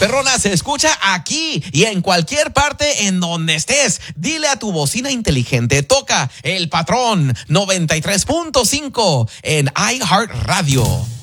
perrona se escucha aquí y en cualquier parte en donde estés. Dile a tu bocina inteligente, toca El Patrón 93.5 en iHeartRadio.